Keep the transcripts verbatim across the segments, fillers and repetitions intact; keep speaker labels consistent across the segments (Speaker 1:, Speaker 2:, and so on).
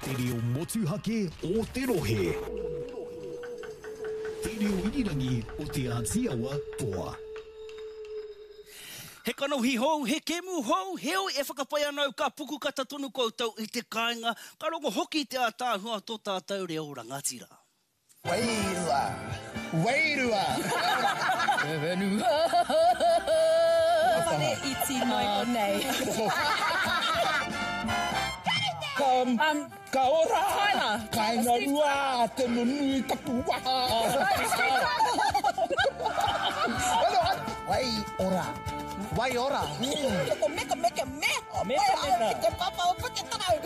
Speaker 1: Te reo motuhake o te rohe. Te reo irirangi o te Aotearoa toa.
Speaker 2: He kanauhi hou, he kemu hou, heo e whakapai anau ka puku kata tonu koutou i te kāinga, ka rongo hoki te ātāhua tō tātou reo rangatira.
Speaker 3: Wairua, wairua. Wairua.
Speaker 4: Hare iti mai o nei.
Speaker 3: Ka, um, ka ora.
Speaker 4: Kaina.
Speaker 3: Kaina rua, te nunui tapu waha. Wai ora. Wai ora.
Speaker 4: Meko meka meka me.
Speaker 3: Meka meka.
Speaker 4: Te papa o puke tarau.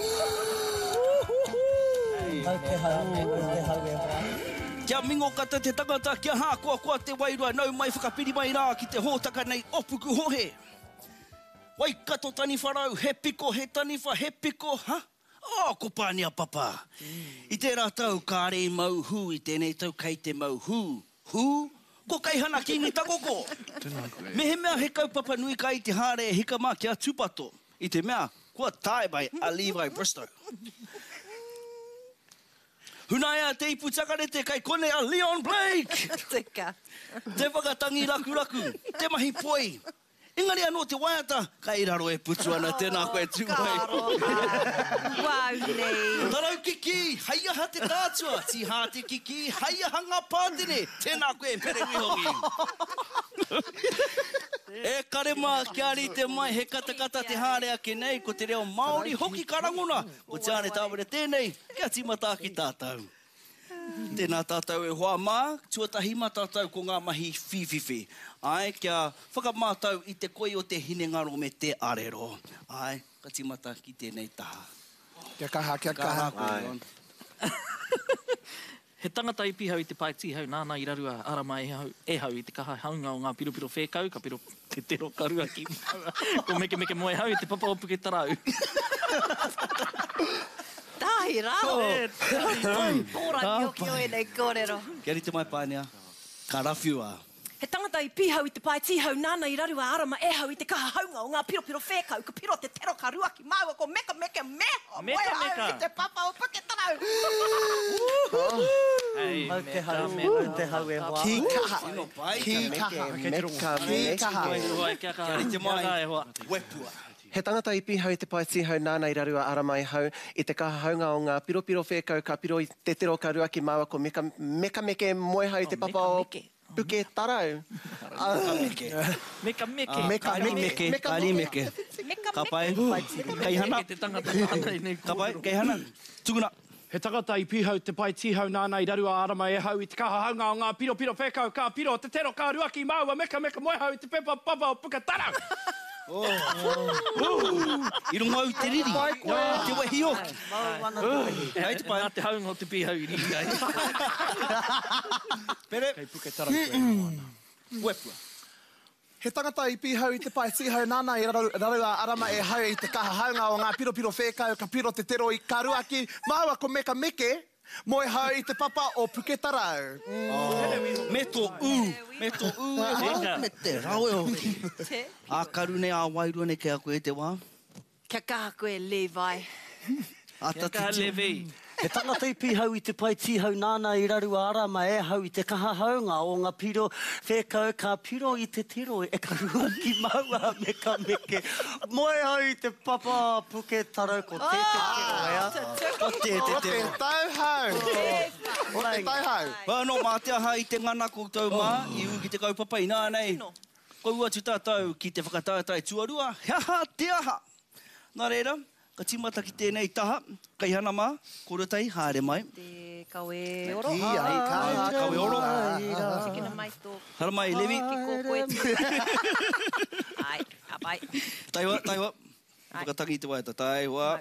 Speaker 3: Hau te hau, te hau e ora.
Speaker 2: Kia mingo kata te tangata kia hā kua kua te wairua nau mai whakapiri mai rā ki te hōtaka nei opuku hohe. Wai kato tani wharau, he piko, he taniwha, he piko, ha? Oh, ko pānia papa. I te rātau kāre mau hu, i tēnei tau kei te mau hu. Hu? Ko kai hana ki ni takoko. Me he mea he kaupapa nui kai te hāre e hika mā kia tūpato. I te mea, kua tae mai a Levi Bristow. Hunaia te ipu takarete kai kone a Leon Blake.
Speaker 4: Tika.
Speaker 2: Te whakatangi raku raku, te mahi poi. Engari anō te waiata, kai raro e putu ana tēnā koe tūmai.
Speaker 4: Wow, nei.
Speaker 2: Tarau kiki, haiaha te tātua, ti hā te kiki, haiaha ngā pātene, tēnā koe pere wihongi. E karema kia ri te mai, he katakata te hārea ke nei, ko te reo Māori hoki karangona, ko te ane tāwere tēnei, kia timata ki tātou. Tēnā tātou e hoa mā, tuatahi mā tātou ko ngā mahi whiwhiwhi. Ai, kia whakamātau i te koi o te hinengaro me te arero. Ai, ka timata ki tēnei taha.
Speaker 3: Kia kaha, kia kaha.
Speaker 5: He tangata i pihau i te paiti hau nāna i rarua arama e hau, e hau i te kaha haunga o ngā piropiro whēkau, ka piro te tero karua ki maua. Ko meke meke moe hau i te papa opu ke tarau.
Speaker 4: Tahi rao. Pōra ki o ki o e nei kōrero.
Speaker 2: Kia ri te mai pānea, ka rawhiua.
Speaker 4: He tangata i pihau i te paiti hau nāna i rarua arama e hau i te kaha haunga o ngā piropiro whēkau, ka piro te tero ka rua ki maua, ko meka meka meho.
Speaker 5: Meka meka.
Speaker 4: I te papa o puke tarau.
Speaker 5: Hei,
Speaker 3: Te hau, te hau e hoa. Ki kaha.
Speaker 2: Sino pai,
Speaker 3: Ki
Speaker 2: ka
Speaker 3: kaha.
Speaker 5: Meka,
Speaker 3: Ki kaha.
Speaker 2: Kia ri te mai, wepua.
Speaker 3: He tangata i pihau i te paiti hau nāna i rarua aramai hau i te kaha haunga o ngā piropiro whēkau, ka piro i te tero ka rua ki maua, ko meka meka meke moe hau i te papa o puke tarau.
Speaker 2: Meka meke.
Speaker 5: Meka meke.
Speaker 3: Meka
Speaker 2: meke. Kari meke. Ka pai, kai hana.
Speaker 5: Te tangata nāna i nei
Speaker 2: Ka pai, kai hana. Tuguna.
Speaker 6: He tangata i pihau te pai tihau nāna i rarua arama e hau i te kaha haunga o ngā piro piro whekau, ka piro te tero ka rua ki maua, meka meka moe hau i te pepa papa o puka tarau.
Speaker 2: Oh. I runga au te riri. Te wahi oki. Hei te pai.
Speaker 5: Nā te haunga o te pihau i riri ai.
Speaker 2: Pere.
Speaker 6: Kei puke tarau koe nā.
Speaker 2: Wepua.
Speaker 7: He tangata i pihau i te pai tihau nāna i rarua arama e hau i te kaha haunga o ngā piro piro whēkau, ka piro te tero i karua ki maua ko meka meke, moe hau i te papa o puke tarau.
Speaker 2: Me tō u. Me tō u.
Speaker 5: Eka.
Speaker 2: Me te rau e hoki.
Speaker 4: Te.
Speaker 2: A karu nei a wairua nei kia koe te wā.
Speaker 4: Kia kaha koe Levi.
Speaker 2: A
Speaker 5: Kia
Speaker 2: tati
Speaker 5: kaha
Speaker 2: tiu.
Speaker 5: Levi.
Speaker 8: He tangata i pihau i te pai tihau nāna i rarua arama e hau i te kaha haunga o ngā piro whēkau, ka piro i te tiro e ka rua ki maua meka meke. Moe hau i te papa puke tarau ko te te tiro ea.
Speaker 2: O te te
Speaker 7: O te
Speaker 2: te.
Speaker 7: tauhau. O te tauhau.
Speaker 2: Wano, mā te aha i te ngana koutou mā, i u ki te kaupapa i nā nei. Koua tu tātou ki te whakatātai tuarua, he aha te aha. Nā reira, ka timata ki tēnei taha, kai hana mā, korotai, haere mai.
Speaker 4: Te kawe oro.
Speaker 7: Ki ai ka.
Speaker 2: Kawe oro.
Speaker 4: Sikina mai tō.
Speaker 2: Hara mai, Levi.
Speaker 4: Ki ko koe. Ai, apai.
Speaker 2: Taiwa, taiwa. Whakatangi te waita, taiwa.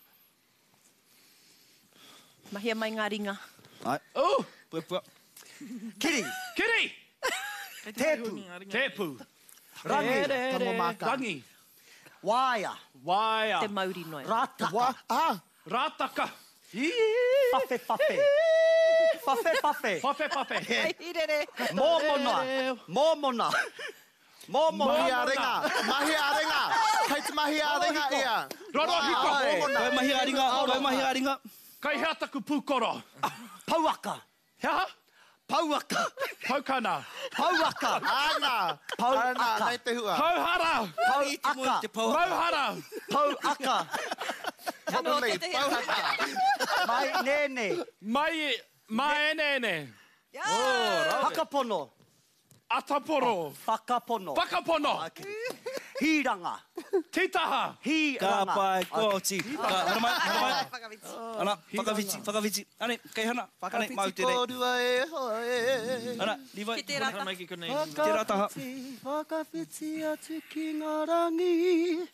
Speaker 4: Mahia mai ngā ringa.
Speaker 2: Ai,
Speaker 6: Oh!
Speaker 2: pua pua.
Speaker 7: Kiri.
Speaker 6: Kiri!
Speaker 7: Tepu.
Speaker 6: Tepu.
Speaker 7: Rangi.
Speaker 6: Re, re, re.
Speaker 7: Tamomaka.
Speaker 6: Rangi.
Speaker 8: Waia,
Speaker 6: Waia.
Speaker 4: Te Māori noi.
Speaker 8: rātaka,
Speaker 7: Wa, ah.
Speaker 6: Rātaka.
Speaker 8: whawhe whawhe. Whawhe whawhe.
Speaker 6: Whawhe whawhe.
Speaker 4: Ai, irere.
Speaker 8: Mōmona, mōmona. Mōmona.
Speaker 7: Mahi a ringa. Mahi a ringa. Kei te mahi a ringa ia.
Speaker 6: Roro hiko.
Speaker 2: Koe mahi a ringa, koe mahi a ringa.
Speaker 6: Kai hea taku pūkoro.
Speaker 8: Pauaka.
Speaker 6: Hea?
Speaker 8: Pauaka.
Speaker 6: Paukana.
Speaker 8: Pauaka.
Speaker 7: Ana.
Speaker 8: Pauaka.
Speaker 7: Ana, nei te hua.
Speaker 6: Pauhara.
Speaker 8: Pauaka.
Speaker 6: Pauhara.
Speaker 8: Pauaka.
Speaker 7: Ano nei, pauhaka.
Speaker 8: Mai nene.
Speaker 6: Mai, mai enene.
Speaker 8: Hakapono.
Speaker 6: Ataporo.
Speaker 8: Whakapono.
Speaker 6: Whakapono.
Speaker 8: Hiranga.
Speaker 6: Titaha.
Speaker 8: Hiranga.
Speaker 2: Ka pai kōti. Ka haramai, haramai. Ana, whakawhiti, whakawhiti. Ane, kei hana. Ane, mau te rei.
Speaker 7: Whakawhiti kōrua e hoe.
Speaker 2: Ana, liwai.
Speaker 4: Ki te rata.
Speaker 5: Mai ki konei.
Speaker 2: Te rataha.
Speaker 8: Whakawhiti atu ki ngā rangi.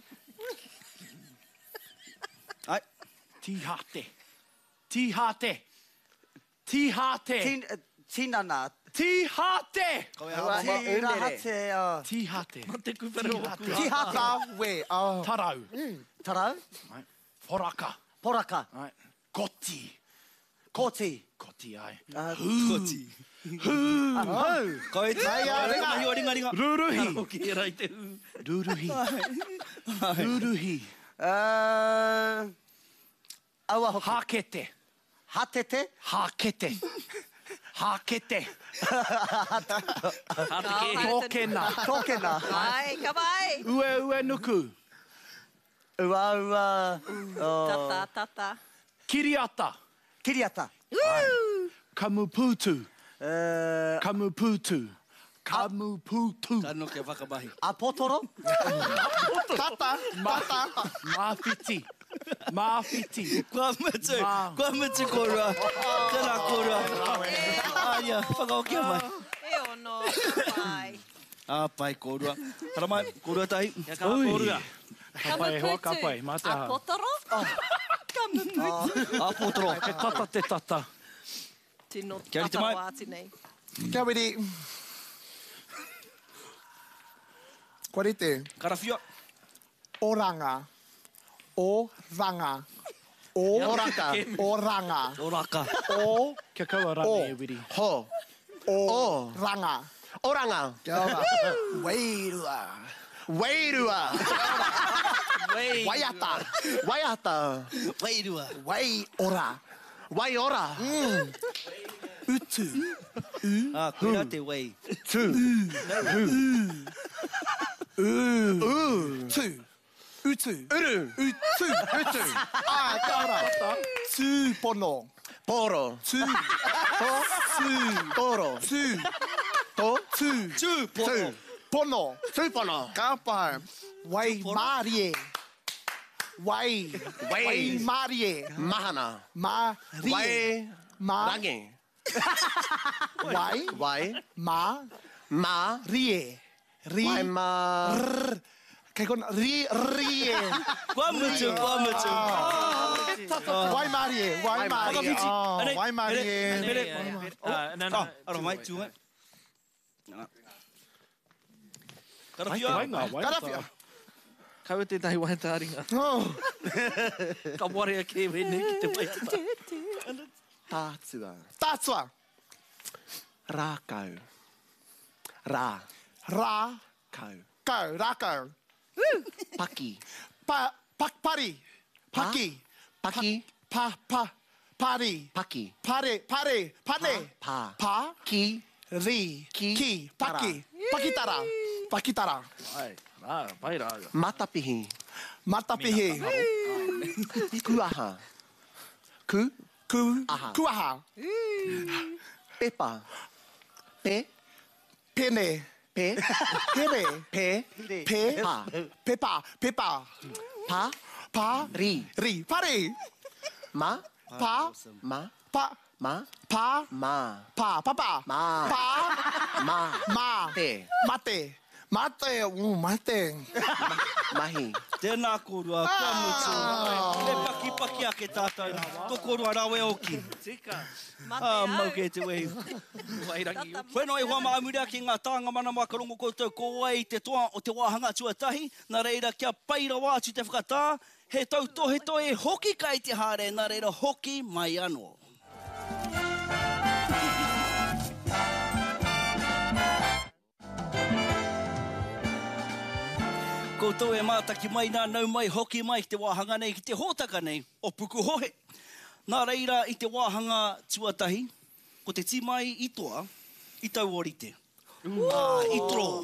Speaker 2: Ai.
Speaker 6: Tihate. Tihate. Tihate.
Speaker 8: Tin- Tinana.
Speaker 6: Tihate.
Speaker 8: Tirahate. uh,
Speaker 6: Tihate.
Speaker 5: Te kupere o ku.
Speaker 7: Tihaka we. Oh.
Speaker 6: Tarau.
Speaker 8: Tarau.
Speaker 6: Foraka.
Speaker 8: Poraka.
Speaker 6: Ai. Koti.
Speaker 8: Koti.
Speaker 6: Koti ai.
Speaker 2: Kōti.
Speaker 8: Uh, Hau.
Speaker 2: Koe te.
Speaker 7: Ai, ai,
Speaker 2: Ringa, ringa, ringa, ringa.
Speaker 6: Ruruhi.
Speaker 5: Karaoke e rai te hu.
Speaker 6: Ruruhi. Ruruhi.
Speaker 8: Uh, Aua hoki.
Speaker 6: Hakete.
Speaker 8: Hatete.
Speaker 6: Hakete. Hakete.
Speaker 5: Hatake.
Speaker 6: Tōkena.
Speaker 8: Tōkena.
Speaker 4: Ai, ka vai.
Speaker 6: Ue ue nuku.
Speaker 8: Ua ua. oh,
Speaker 4: Tata, tata.
Speaker 6: Kiriata.
Speaker 8: Kiriata.
Speaker 6: Kamuputu.
Speaker 8: Uh,
Speaker 6: Kamuputu. Kamuputu.
Speaker 2: Ka no ke whakabahi.
Speaker 8: a potoro.
Speaker 7: Tata, tata.
Speaker 6: Mawhiti. Mawhiti.
Speaker 2: Kua mutu.
Speaker 6: Ma.
Speaker 2: Kua mutu kōrua. Tēnā kōrua. Aia, whakaokia mai.
Speaker 4: E ono, ka vai.
Speaker 2: A pai kōrua. Haramai, kōrua tahi.
Speaker 5: Ia ka kōrua.
Speaker 6: Ka pai, hoa ka pai. Mā te
Speaker 4: A
Speaker 6: aha.
Speaker 4: potoro? Ka muputu.
Speaker 2: A pōtoro.
Speaker 6: Te tata, te tata.
Speaker 4: Tino
Speaker 2: Kia ori te
Speaker 4: tata
Speaker 2: mai.
Speaker 4: wāti nei.
Speaker 7: Kia wiri. Kua rite.
Speaker 2: Karawhia.
Speaker 7: Oranga. Oranga. Oranga. Oranga.
Speaker 2: Oraka.
Speaker 7: O.
Speaker 6: Kia kaua rane
Speaker 7: O.
Speaker 6: e wiri.
Speaker 3: Ho.
Speaker 7: O. Ranga.
Speaker 3: Oranga.
Speaker 7: Kia ora. Weirua.
Speaker 3: Wairua.
Speaker 5: Wei.
Speaker 7: Waiata.
Speaker 3: Waiata.
Speaker 2: Wairua.
Speaker 7: Wai ora.
Speaker 3: Waiora.
Speaker 7: Utu.
Speaker 2: Ah, koe te wei.
Speaker 3: Tu.
Speaker 7: U. Tu. Utu.
Speaker 3: Uru.
Speaker 7: Utu. Utu. Ah, kia ora. Tu pono.
Speaker 3: Poro.
Speaker 7: Tu. To. Tu.
Speaker 3: Toro.
Speaker 7: Tu.
Speaker 3: To.
Speaker 7: Tu.
Speaker 2: Tu, pono.
Speaker 7: Pono.
Speaker 3: Tupono.
Speaker 7: Ka pai. Wai marie. Wai.
Speaker 3: Wai.
Speaker 7: Wai marie.
Speaker 3: Mahana.
Speaker 7: Marie.
Speaker 3: Wai.
Speaker 7: Ma.
Speaker 3: Rangi.
Speaker 7: Wai.
Speaker 3: Wai.
Speaker 7: Ma.
Speaker 3: Ma.
Speaker 7: Rie. Ri.
Speaker 3: Wai ma.
Speaker 7: Rr. Kei kona. Ri. Rie.
Speaker 2: Kua mutu, kua mutu.
Speaker 7: Wai marie. Wai marie.
Speaker 2: Whakawhiti.
Speaker 7: Oh,
Speaker 2: Ane,
Speaker 7: Wai marie.
Speaker 2: ane,
Speaker 5: Pere. Ah, no, no.
Speaker 2: Ah, aro mai, tu mai. Karawhia.
Speaker 6: Wainga, wainga.
Speaker 7: Karawhia.
Speaker 5: Kaua te tahi wai tāringa.
Speaker 7: Oh.
Speaker 5: Ka ware a ke wene ki te wai tā.
Speaker 3: Tātua.
Speaker 7: Tātua.
Speaker 3: Rākau. Rā.
Speaker 7: Rā.
Speaker 3: Kau.
Speaker 7: Kau. Rākau.
Speaker 3: Paki.
Speaker 7: Pa. Pak. Pari. Paki.
Speaker 3: Paki.
Speaker 7: Pa. Pa. Pari.
Speaker 3: Paki.
Speaker 7: Pare. Pare. Pane.
Speaker 3: Pa.
Speaker 7: Pa.
Speaker 3: Ki.
Speaker 7: Ri.
Speaker 3: Ki.
Speaker 7: Ki. Paki. Pakitara. Pakitara.
Speaker 5: Ai, rā, pai rā.
Speaker 3: Matapihi.
Speaker 7: Matapihi.
Speaker 3: Kuaha. Ku.
Speaker 7: Ku.
Speaker 3: Aha.
Speaker 7: Kuaha.
Speaker 3: Pepa. Pe.
Speaker 7: Pene.
Speaker 3: Pe.
Speaker 7: Pere.
Speaker 3: Pe.
Speaker 7: Pe.
Speaker 3: Pa.
Speaker 7: Pepa. Pepa.
Speaker 3: Pa.
Speaker 7: Pa.
Speaker 3: Ri.
Speaker 7: Ri. Pare.
Speaker 3: Ma.
Speaker 7: Pa.
Speaker 3: Ma.
Speaker 7: Pa.
Speaker 3: Ma.
Speaker 7: Pa.
Speaker 3: Ma.
Speaker 7: Pa. Papa.
Speaker 3: Ma.
Speaker 7: Pa.
Speaker 3: Ma.
Speaker 7: Ma.
Speaker 3: Te.
Speaker 7: Mate. Mate. Uh, mate.
Speaker 3: Mahi.
Speaker 2: Tēnā kōrua, kua mutu. E paki paki ake tātou. Tō kōrua rawe oki.
Speaker 5: Tika.
Speaker 2: Ah, mau ke te wehi.
Speaker 5: Wairangi.
Speaker 2: Whenua i hoa maamurea ki ngā tāanga mana makarongo koutou ko ai te toa o te wāhanga tuatahi. Nā reira kia paira wātu te whakatā. He tau tohe toe hoki kai te hare, nā reira hoki mai anō. Koutou e mātaki mai nā nau mai hoki mai ki te wāhanga nei ki te hōtaka nei o puku hohe. Nā reira i te wāhanga tuatahi, ko te timai i toa, i tau orite. Ah, i tro.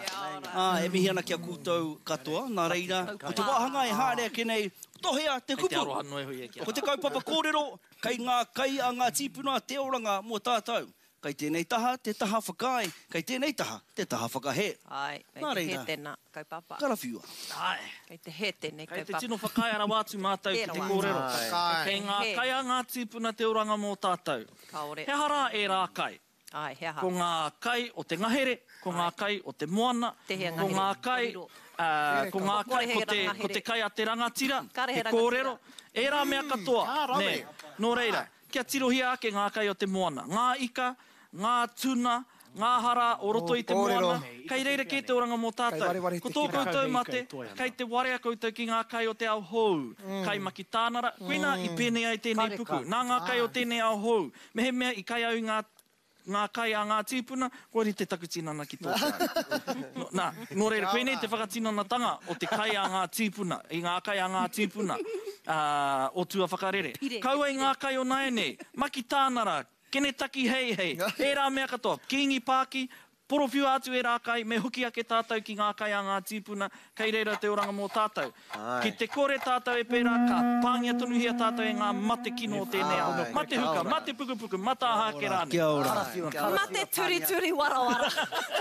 Speaker 2: Ah, e mihi ana kia koutou katoa. Nā reira, ko te wāhanga e hārea kenei, tohea te kupu. Ko te kaupapa kōrero, kei ngā kai a ngā tīpuna te oranga mō tātou. Kei tēnei taha, te taha whakai. Kei tēnei taha, te taha whakahe.
Speaker 4: Ai,
Speaker 2: Nā
Speaker 4: kei te
Speaker 2: reira.
Speaker 4: he tēnā kaupapa.
Speaker 2: Karawhiua.
Speaker 5: Ai.
Speaker 4: Kei te he tēnei
Speaker 5: Kei te
Speaker 4: kaupapa.
Speaker 5: tino whakai ara wātu mātou ki te
Speaker 4: Tērā
Speaker 5: kōrero.
Speaker 7: Whakai.
Speaker 5: Kei ngā
Speaker 4: He.
Speaker 5: kai a ngā tīpuna te oranga mō tātou.
Speaker 4: Kaore.
Speaker 5: He hara e rā kai.
Speaker 4: Ai, he aha.
Speaker 5: Ko ngā kai o te ngahere, ko ngā kai o te moana,
Speaker 4: Te hea
Speaker 5: ko
Speaker 4: ngahere.
Speaker 5: ngā kai,
Speaker 4: Kōrero.
Speaker 5: uh, ko ngā kai, ko te,
Speaker 4: Ngahere.
Speaker 5: ko te kai a te rangatira,
Speaker 4: Kare he
Speaker 5: te
Speaker 4: rangatira.
Speaker 5: kōrero. E rā mea katoa.
Speaker 7: Ah, rame.
Speaker 5: Nē, nō reira, kia tirohia ake ngā kai o te moana. Ngā ika, ngā tuna, ngā hara o roto i te
Speaker 7: kōrero.
Speaker 5: moana. Kei reira ke te oranga mō
Speaker 7: Kei ware ware
Speaker 5: tātou. Ko
Speaker 7: te
Speaker 5: tō
Speaker 7: kira.
Speaker 5: koutou
Speaker 6: Kei
Speaker 5: mate,
Speaker 6: kei toi ana.
Speaker 5: kei te ware a koutou ki ngā kai o te au hou. Kai maki tānara, koina i pēnei ai tēnei
Speaker 8: Kare
Speaker 5: puku.
Speaker 8: ka.
Speaker 5: Nā ngā kai o tēnei au hou. Me he mea i kai au ngā ngā kai a ngā tīpuna, kori te takutinana ki tō kai. No, nā, nō reira, koe nei te whakatinanatanga o te kai a ngā tīpuna, i ngā kai a ngā tīpuna uh, o tua whakarere.
Speaker 4: Pire.
Speaker 5: Kaua i ngā kai o naene, maki tānara, kene taki hei hei, e rā mea katoa, kingi pāki, porowhiu atu e rā kai, me huki ake tātou ki ngā kai a ngā tīpuna, kei reira te oranga mō tātou.
Speaker 3: Ai.
Speaker 5: Ki te kore tātou e pērā, ka pāngia tonuhia tātou e ngā mate kino o tēnei au.
Speaker 3: Ai,
Speaker 5: Mate
Speaker 3: kia
Speaker 5: huka,
Speaker 3: ora.
Speaker 5: mate pukupuku, mata aha ke rāne.
Speaker 2: Kia ora.
Speaker 4: Mate turi turi warawara.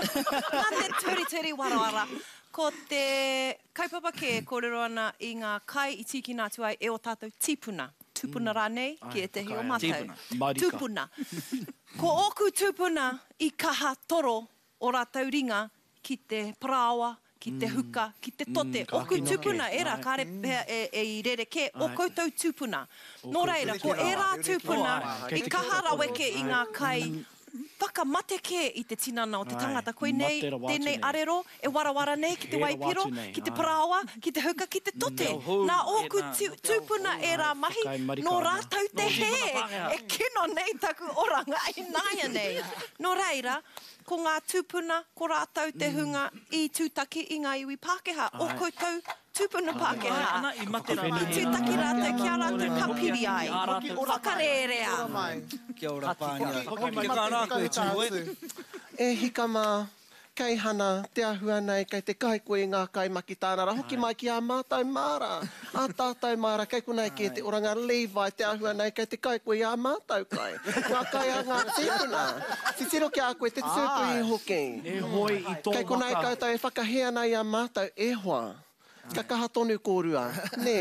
Speaker 4: Mate turi turi warawara. Ko te kaupapa ke kōrero ana i ngā kai i tiki nā tuai e o tātou tīpuna. Tūpuna rānei, ki e te hi o mātou.
Speaker 5: Tīpuna.
Speaker 6: Marika.
Speaker 4: Tūpuna. Ko oku tūpuna i kaha toro o rātou ringa ki te parawa, ki te huka, ki te tote. Oku tūpuna e rā, kāre pēr e, e i rere ke, o koutou tūpuna. Nō reira, ko e rā tūpuna i kaha raweke i ngā kai whakamate ke i te tinana o te tangata. Koe nei,
Speaker 6: Matera wātu
Speaker 4: tēnei
Speaker 6: nei.
Speaker 4: arero, e warawara nei ki te
Speaker 6: Hera
Speaker 4: waipiro,
Speaker 6: wātu nei,
Speaker 4: ki te
Speaker 6: ai.
Speaker 4: parawa, ki te huka, ki te tote.
Speaker 5: Te hou,
Speaker 4: Nā
Speaker 5: e
Speaker 4: oku
Speaker 5: nā,
Speaker 4: tū-
Speaker 5: te
Speaker 4: tūpuna e rā mahi,
Speaker 6: Whakai marika
Speaker 4: nō
Speaker 6: ana.
Speaker 4: rātou te
Speaker 5: Nō
Speaker 4: he,
Speaker 5: tīpuna Pākehā.
Speaker 4: e kino nei taku oranga i nāia nei. Nō reira, ko ngā tūpuna, ko rātou te hunga i tūtaki i ngā iwi Pākehā. O koutou tūpuna Pākehā.
Speaker 5: Ana i mate rā.
Speaker 4: I tūtaki rātou kia rātou ka piri ai.
Speaker 5: Ā rātou.
Speaker 4: Whakarerea.
Speaker 7: Mai.
Speaker 2: Kia ora pānia.
Speaker 7: Hoki mai
Speaker 2: Kia kāna
Speaker 7: te
Speaker 2: koe
Speaker 7: tātu.
Speaker 2: tū e.
Speaker 3: E hika mā, kei hana, te ahua nei, kei te kai koe ngā kai maki tānara, hoki mai ki a mātou māra. A tātou māra, kei konei ki te oranga Levi, te ahua nei, kei te kai koe a mātou kai. Ngā kai a ngā tīpuna. Si tiro ki a koe, te tūpui i hoki.
Speaker 6: E hoi i tō
Speaker 3: Kei konei
Speaker 6: waka.
Speaker 3: koutou e whakahea nei a mātou e hoa. Ka kaha tonu kōrua. Nē.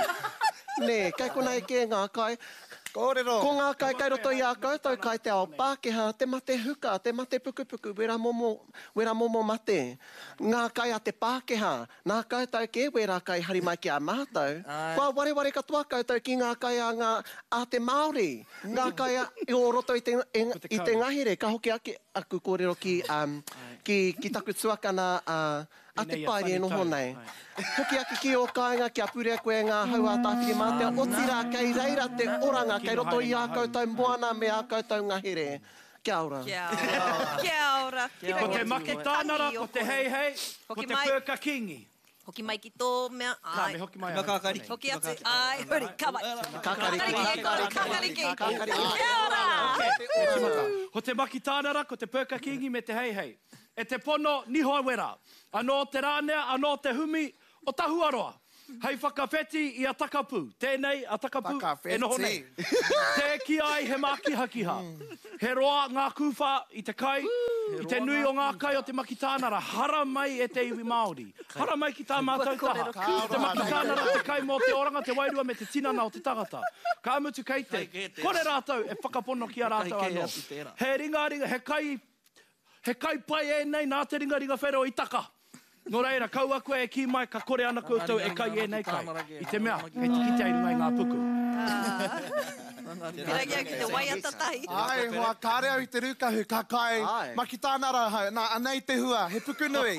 Speaker 3: Nē, kei konei ke ngā kai.
Speaker 7: Kōrero.
Speaker 3: Ko ngā kai kai roto i a koutou kai te ao Pākehā, te mate huka, te mate pukupuku, wera momo, wera momo mate. Ngā kai a te Pākehā, nā koutou ke wera kai hari mai ki a mātou. Kua ware ware katoa koutou ki ngā kai a, ngā, a te Māori. Ngā kai a, i o roto i te, i, i te ngahere, ka hoki ake aku kōrero ki, um, ki, ki taku tuakana uh, a te
Speaker 6: Nei, a
Speaker 3: paere no
Speaker 6: whanitau.
Speaker 3: honei. Hoki ake ki o kāinga, kia pure koe ngā hau a tāwhiri mātea, o tira kei reira te oranga, kei roto i a koutou moana me a koutou ngahere. Kia ora.
Speaker 4: Kia ora. Kia ora.
Speaker 6: Ko te maki tānara, ko te hei hei, ko
Speaker 4: Hoki
Speaker 6: te
Speaker 4: mai.
Speaker 6: pēka kingi.
Speaker 4: Hoki mai ki tō mea.
Speaker 6: Ka
Speaker 4: Ai.
Speaker 6: me hoki mai.
Speaker 2: Ngā kākari.
Speaker 4: Hoki atu. Ai, huri, kawai.
Speaker 3: Kakariki.
Speaker 4: Kakariki.
Speaker 3: Kakariki.
Speaker 4: Kia ora.
Speaker 6: Ko te maki tānara, ko te pēka kingi me te hei hei. E te pono nihoa wera. Anō te rānea, anō te humi, o tahuaroa. Hei whakawheti i a takapu. Tēnei a takapu,
Speaker 7: Whakawheti.
Speaker 6: e noho nei. Te ki ai he maki hakiha. He roa ngā kuwha i te kai, i te nui o ngā kai o te maki tānara. Hara mai e te iwi Māori. Hara mai ki tā mātou taha. Te maki tānara, te kai mō te oranga, te wairua me te tinana o te tagata. Ka amutu kei te. Kore rātou e whakapono ki a rātou
Speaker 5: Kai kē
Speaker 6: anō.
Speaker 5: atu tērā.
Speaker 6: He ringa ringa, he kai, he kai pai e nei nā te ringa ringa whero i taka. Nō reira, kaua koe e ki mai, ka kore ana koutou e kai e nei kai. I te mea, kei tiki te ainunga i ngā puku.
Speaker 4: Pira kia ki te waiata tahi.
Speaker 7: Ai, hoa kāre au i te rukahu, ka kai.
Speaker 3: Ai.
Speaker 7: Maki tānara hau, nā anei te hua, he puku nui.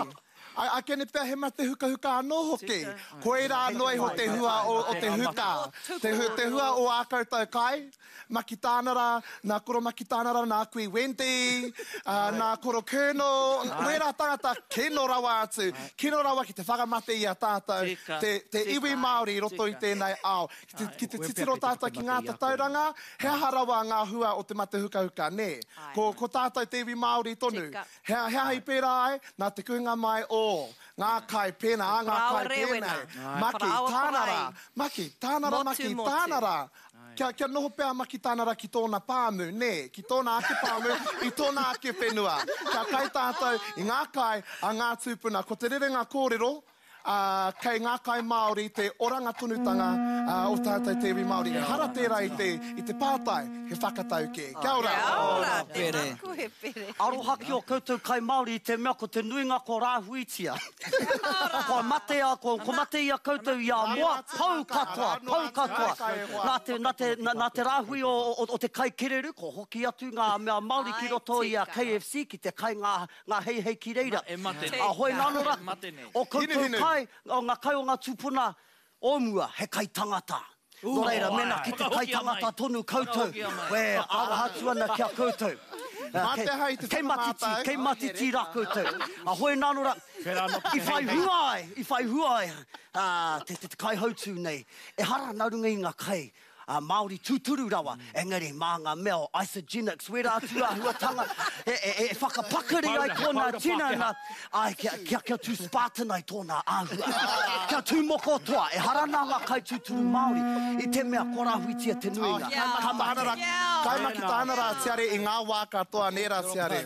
Speaker 7: Ai, a kene pia he mate huka huka anō hoki. Koe rā noi ho te hua o, o te huka. Te, hu, te hua o a koutou kai. Maki tānara, nā koro maki tānara, nā kui Wendy, uh, nā koro Colonel. Wera tangata, keno rawa atu. Keno rawa ki te whakamate i a tātou. Te, te iwi Māori roto i tēnei ao. Ki te, ki te titiro tātou ki ngā tatauranga, he aha rawa ngā hua o te mate huka huka, ne? Ko, ko tātou te iwi Māori tonu. Hea, hea hei pērā ai, nā te kuhinga mai o ngā kai pēnā, ngā kai pēnā. Maki tānara, maki tānara, maki tānara. Kia, kia noho pēr maki tānara ki tōna pāmu, ne? Ki tōna ake pāmu, i tōna ake whenua. Kia kai tātou i ngā kai a ngā tūpuna. Ko te rerenga kōrero, Uh, kei ngā kai Māori, te oranga tonutanga uh, o tātou te iwi Māori. Hara tērā i te, i te pātai, he whakatau ke. Kia ora.
Speaker 4: Kia ora, te maku he pere.
Speaker 8: Aroha ki o koutou kai Māori i te mea ko te nuinga ko rāhuitia. Ko matea, ko, ko matea koutou i a moa pau katoa, pau katoa. Nā te, nā te, nā, nā te rāhui o, o, o te kai kereru, ko hoki atu ngā mea Māori ki roto i a K F C, ki te kai ngā, ngā hei hei ki reira.
Speaker 5: E mate nei.
Speaker 8: A hoi nānora, o koutou
Speaker 7: Hinu, hinu.
Speaker 8: kai, o ngā kai o ngā tūpuna, o mua, he kai tangata. Nō reira, mena ki te kai tangata tonu koutou. We, arahatu ana kia koutou.
Speaker 7: Mate hai te
Speaker 8: Kei matiti,
Speaker 7: whakamātai.
Speaker 8: kei matiti rā koutou. A hoi nānora, i whai huai, i whai huai, uh, te, te, te kai hautu nei, e hara naurunga i ngā kai, uh, Māori tūturu rawa, engari mā ngā mea o isogenics, wera atu a huatanga, e, e, e whakapakari ai tōna tinana, ai kia, kia, kia tū Spartan ai tōna āhua, kia tū moko toa, e hara nā ngā kai tūturu Māori, i te mea korahuitia te nuinga.
Speaker 7: Kai maki tānara, kai maki tānara tiare i ngā wā katoa nera tiare.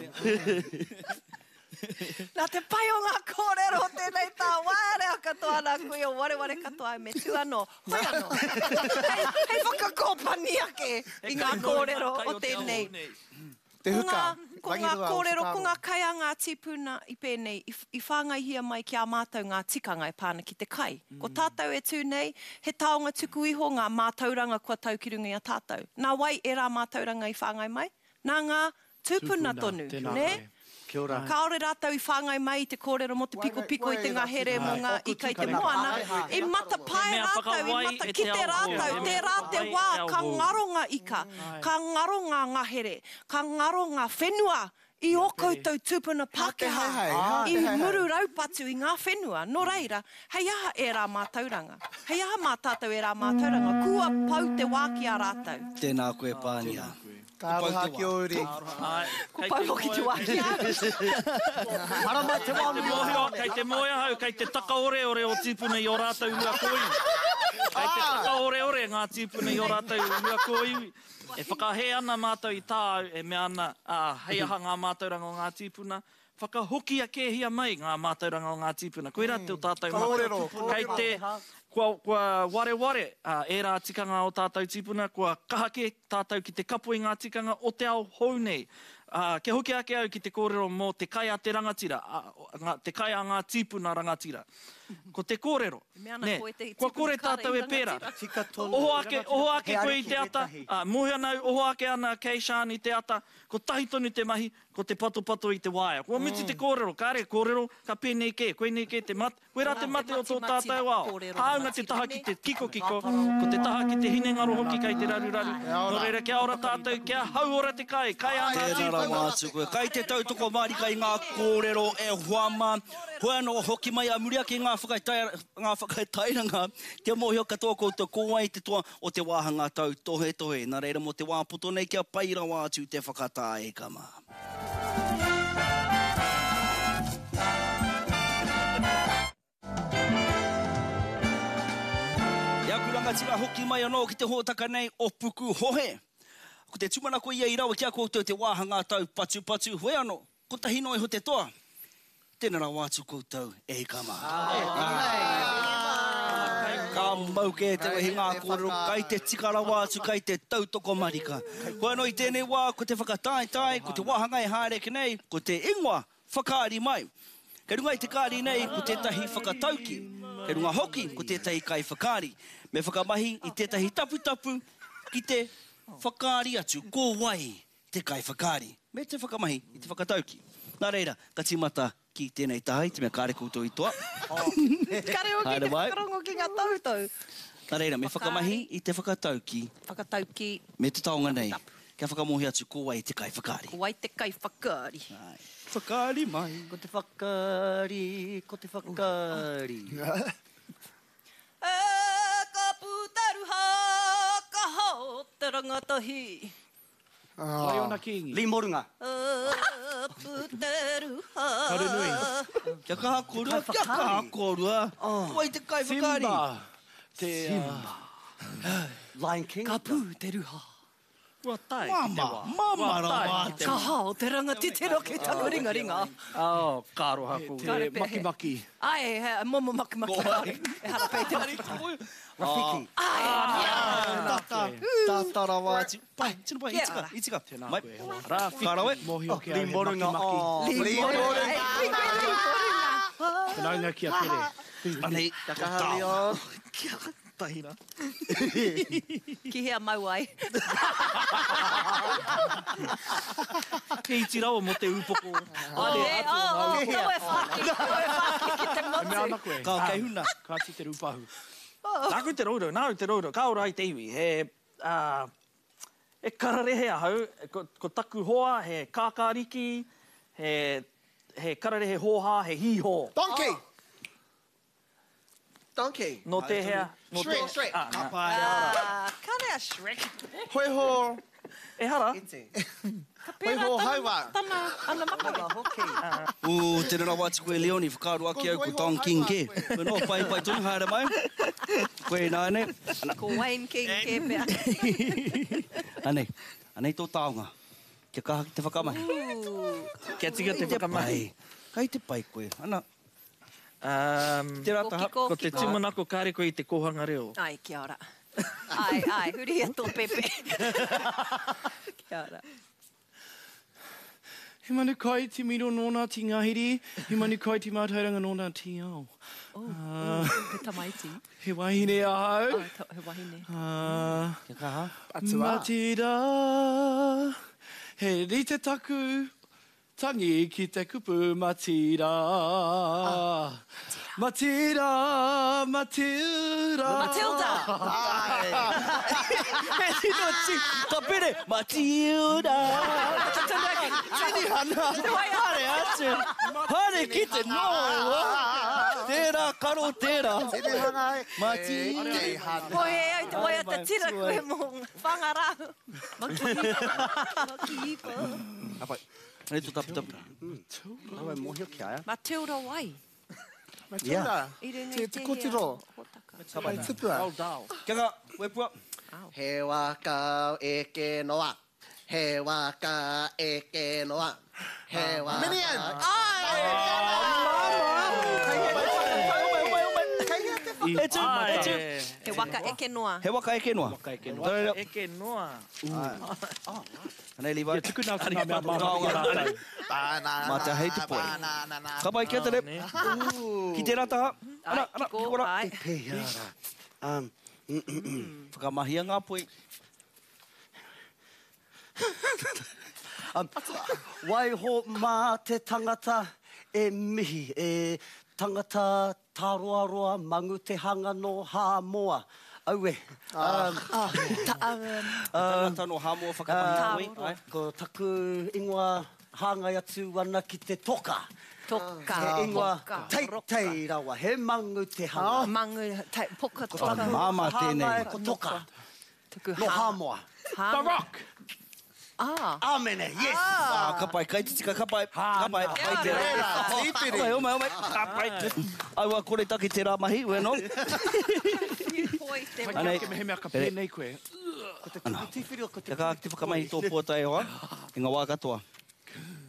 Speaker 4: Nā te pai o ngā kōrero tēnei tā wārea katoa nā kui o ware ware katoa e me tū anō. Hoi anō. hei, hei whakakōpani ake i ngā kōrero o tēnei.
Speaker 7: Te
Speaker 4: Ko
Speaker 7: huka.
Speaker 4: ngā, ko ngā kōrero, ko ngā kai a ngā tipuna i pēnei, i, i whāngaihia mai ki a mātou ngā tikanga e pāna ki te kai. Ko tātou e tū nei, he taonga tuku iho ngā mātauranga kua tau ki runga i a tātou. Nā wai e rā mātauranga i whāngai mai, nā ngā tūpuna tonu, ne?
Speaker 8: Kia ora.
Speaker 4: Kaore rātau i whāngai mai i te kōrero mo te piko piko i te ngahere mo ngā ika i te moana. I mata pai rātau, i mata ki te rātau, te rā te wā, ka ngaro ngā ika, ka ngaro ngā ngahere, ka ngaro ngā whenua, i o koutou tūpuna Pākehā, i muru raupatu i ngā whenua. Nō reira, hei aha e rā mātauranga. Hei aha mā tātou e rā mātauranga. Kua pau te wā ki a rātau.
Speaker 2: Tēnā koe pānia.
Speaker 7: Ka roha ki ori.
Speaker 4: Ko pau hoki te wā ki a.
Speaker 8: Hara mai te wā
Speaker 5: Te mohio, kei te moia hau, kei te taka ore ore o tīpuna i o rātau ua koi. Kei te taka ore ore ngā tīpuna i o rātau ua koi. E whakahe ana mātou i tā, e me ana uh, hei aha ngā mātauranga o ngā tīpuna. Whakahoki a kēhia mai ngā mātauranga o ngā tīpuna. Koe rā te o tātou
Speaker 7: Kōrero,
Speaker 5: mata. Kei te, kua, kua ware ware, uh, e rā tikanga o tātou tīpuna, kua kahake tātou ki te kapo i ngā tikanga o te ao hou nei. Uh, ke hoki ake au ki te kōrero mō te kai a te rangatira, uh, ngā, te kai a ngā tīpuna rangatira. Ko te kōrero, ne, kua kore tātou e pēra. Oho ake, oho ake koe i te ata, uh, mohi anau, oho ake ana kei Shani te ata, ko tahi tonu te mahi, ko te pato pato i te waia. Kua muti te kōrero, kāre kōrero, ka pēnei ke, koe nei ke te mat, koe rā te mate o tō tātou ao. Haunga te taha ki te kiko kiko, ko te taha ki te hinengaro hoki kai te raru raru. Nō reira, kia ora tātou, kia hau ora te kai, kai a ngā
Speaker 2: Tēnā rā mātu koe. Kai te tautoko marika i ngā kōrero e huama. Koe anō hoki mai a muria ki ngā whakaitairanga. Kia mohio katoa koutou kōai te toa o te wāhanga tau tohe tohe. Nā reira mo te wāpoto nei kia paira wātu te whakatāe kama. Ia kurangatira hoki mai anō ki te hōtaka nei o puku hohe. Ko te tumana ko ia i rawa kia koutou te wāhanga tau patu patu. Hoi anō, ko tahi noi ho te toa. Tēnā rā wātu koutou e kama. Ka mauke te wehi ngā kōrero, kai te tikara wātu, kai te tautoko marika. Ko anō i tēnei wā, ko te whakatāi tai, ko te wāhanga e hāreke nei, ko te ingoa whakaari mai. Kei runga i te kāri nei, ko tētahi whakatauki. Kei runga hoki, ko tētahi kai whakaari. Me whakamahi i tētahi tapu tapu ki te whakaari atu, ko wai te kai whakaari. Me te whakamahi i te whakatauki. Nā reira, ka timata ki tēnei tahi, te mea kāre koutou i toa.
Speaker 4: Kare o ki
Speaker 2: Haere
Speaker 4: te
Speaker 2: mai.
Speaker 4: whakarongo ki ngā tautau.
Speaker 2: Nā reira, me whakamahi i te whakatauki,
Speaker 4: Whakatauki,
Speaker 2: me te taonga nei, kia whakamohi atu ko wai te kai whakaari.
Speaker 4: ko wai te kai whakaari.
Speaker 2: Ai, whakaari mai.
Speaker 8: Ko te whakari, ko te whakari.
Speaker 4: E ka pūtaruha, ka hao te rangatahi.
Speaker 6: Wai ona ki ingi.
Speaker 8: Li morunga.
Speaker 4: E pūtaruha.
Speaker 6: Karu nui.
Speaker 2: Kia kaha korua, kia kaha korua. Ko wai te kai whakaari.
Speaker 6: Simba. Te, uh,
Speaker 8: Lion King.
Speaker 4: Ka pūtaruha.
Speaker 5: Ua tai.
Speaker 2: Mama, mama rawa te
Speaker 4: Ka hao te rangati te roke taku ringa ringa.
Speaker 5: Oh, karo haku.
Speaker 6: te maki maki.
Speaker 4: Ai, he, momo maki maki.
Speaker 2: Ko-
Speaker 4: E hara pei te maki.
Speaker 8: Rafiki.
Speaker 4: Ai,
Speaker 2: Tata, tata rawa atu. Pai, tino pai,
Speaker 4: Kia
Speaker 2: itika,
Speaker 4: ora.
Speaker 2: itika.
Speaker 6: Tēnā
Speaker 2: Mai,
Speaker 6: koe hoa.
Speaker 2: Rāwhi. Kārawe.
Speaker 6: Mohi o ke
Speaker 8: Li
Speaker 6: ai, he
Speaker 8: morunga.
Speaker 6: maki maki.
Speaker 8: Oh.
Speaker 7: Li morunga.
Speaker 4: Ai, koe li moringa.
Speaker 6: Te naunga ki a tere.
Speaker 2: Anei,
Speaker 3: Kia kaha Leon.
Speaker 2: Kia tahira.
Speaker 4: Ki hea mau ai.
Speaker 5: Ke iti rawa mo te upoko.
Speaker 4: O, e, o, o, o, e whaki, o e whaki ki te
Speaker 6: E mea ana
Speaker 4: motu.
Speaker 6: koe.
Speaker 2: Ka kei huna.
Speaker 6: Ka ti te rupahu.
Speaker 5: Nā koe te rauro, nā koe te rauro. Ka ora ai te iwi. He, uh, e kararehe ahau, e ko, ko taku hoa, he kākāriki, he, he kararehe hoha, he hiho.
Speaker 7: Donkey.
Speaker 3: Donkey.
Speaker 5: No te hea. No te,
Speaker 7: Shrek, Shrek.
Speaker 5: Ah, nā.
Speaker 4: Ah, kare a Shrek.
Speaker 7: Hoi ho.
Speaker 5: E hara.
Speaker 3: Ite.
Speaker 7: Hoi ho haiwa.
Speaker 4: Tana, ana maka.
Speaker 8: Hoki.
Speaker 2: O, te rawa atu koe Leoni, whakaaro aki au ko Don King ke. Koe no, pai pai tonu, haere mai. Koe nāne.
Speaker 4: Ko Wayne King ke pea.
Speaker 2: Anei, anei tō taonga. Kia kaha ki te whakamahi.
Speaker 5: Kia tika te whakamahi.
Speaker 2: Kai te pai koe. Ana,
Speaker 5: Um,
Speaker 2: te rata ha.
Speaker 4: Ko
Speaker 5: ko te tumanako kāre koe i te kohanga reo.
Speaker 4: Ai, kia ora. Ai, ai, huri e tō pepe. Kia ora.
Speaker 6: He manu kai te miro nōna ti ngahiri, he manu kai te mātauranga nōna ti ao.
Speaker 4: Oh, te tamaiti.
Speaker 6: He wahine ahau.
Speaker 4: Ai, ta- he wahine.
Speaker 6: Uh,
Speaker 2: Kia kaha.
Speaker 7: Atua.
Speaker 6: Matira, he rite taku, tangi ki te kupu matira. Matira, Matilda.
Speaker 4: Matilda!
Speaker 2: He tino ti, ka pere, Matilda.
Speaker 4: Tini hana. Te wai a.
Speaker 2: Hare atu. Hare ki te noa. Tērā, karo tērā.
Speaker 7: Tini hanga.
Speaker 2: Mati.
Speaker 7: Te hana.
Speaker 4: Ko he ai te wai a te tira koe mo whangara. Maki ipa. Maki ipa.
Speaker 2: Apai. Nei tu tapu tapu.
Speaker 8: Awe mohi o ki aia.
Speaker 4: Matilda wai.
Speaker 7: Matilda.
Speaker 4: I renga
Speaker 7: Te
Speaker 4: i
Speaker 7: te
Speaker 4: te
Speaker 7: kotiro.
Speaker 4: hea hotaka.
Speaker 7: Ai tupua.
Speaker 2: Kia ka, wepua.
Speaker 3: He waka e ke noa. He waka e ke noa. He waka...
Speaker 7: Minion.
Speaker 2: E tu, e tu.
Speaker 4: He waka eke noa.
Speaker 2: He waka eke noa.
Speaker 6: Waka eke noa.
Speaker 2: Tōrero.
Speaker 5: Eke noa.
Speaker 2: Anei li wai.
Speaker 6: Ia tuku nā tuna mea māma rātai.
Speaker 2: Mā te hei te poe. Ka pai kia tere. Ki te rataha. Ana, ana, ki kora.
Speaker 4: Ai.
Speaker 8: Pehara. Um,
Speaker 2: Whakamahia ngā poe.
Speaker 8: um, waiho mā te tangata e mihi, e tangata tāroaroa mangu te hanga no Hāmoa. Aue. Um,
Speaker 4: Ta- um,
Speaker 2: Tangata no Hāmoa whakamahi koe. Ai.
Speaker 8: ko taku ingoa hāngai atu ana ki te toka.
Speaker 4: Toka.
Speaker 8: He ingoa
Speaker 4: Poka,
Speaker 8: tei
Speaker 4: roka.
Speaker 8: tei rawa, he mangu te hanga.
Speaker 4: Mangu, tai, poka,
Speaker 2: Ko
Speaker 4: toka.
Speaker 2: māma tēnei.
Speaker 8: Hāngai ko toka.
Speaker 4: Tuku
Speaker 8: No
Speaker 4: hā-
Speaker 8: Hāmoa.
Speaker 6: The
Speaker 4: hānga.
Speaker 6: Rock.
Speaker 4: Ah.
Speaker 8: Amene, yes.
Speaker 2: Ah, ka pai, kai te tika, ka pai. Ka pai. Pai te
Speaker 4: Kia
Speaker 2: rā.
Speaker 7: Tīpiri.
Speaker 2: Omai, omai, omai. Ka pai. Ai wā kore taki te rā mahi, wē no?
Speaker 4: Poi te
Speaker 6: Mai
Speaker 2: Anei.
Speaker 6: ke me he mea ka
Speaker 2: Pere.
Speaker 6: pēnei koe.
Speaker 8: Ko te tuku tīwhiri o ko te
Speaker 2: Kia kā ki te whakamahi tō puatai hoa. I ngā wā katoa.